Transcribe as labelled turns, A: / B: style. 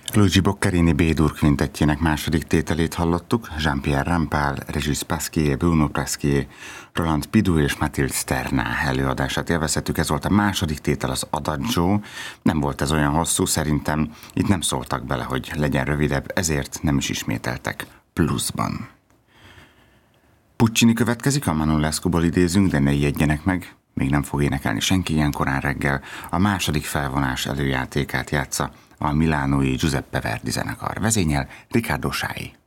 A: Luigi Boccherini B-dur kvintettjének második tételét hallottuk, Jean-Pierre Rampal, Régis Pasquier, Bruno Pasquier, Roland Pidou és Mathilde Sterna előadását élvezhettük. Ez volt a második tétel, az Adagio. Nem volt ez olyan hosszú, szerintem itt nem szóltak bele, hogy legyen rövidebb, ezért nem is ismételtek pluszban. Puccini következik, a Manolescuból idézünk, de ne ijedjenek meg, még nem fog énekelni senki ilyen korán reggel. A második felvonás előjátékát játsza a milánói Giuseppe Verdi zenekar. Vezényel Riccardo Sái.